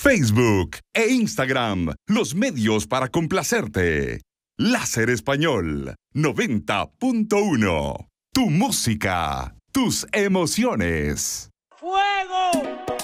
Facebook e Instagram, los medios para complacerte. Láser Español 90.1. Tu música, tus emociones. ¡Fuego!